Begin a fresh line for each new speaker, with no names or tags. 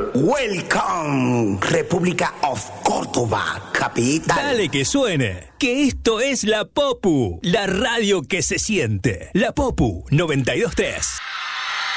Welcome, República of Córdoba, capital.
Dale que suene, que esto es La Popu, la radio que se siente. La Popu 92.3.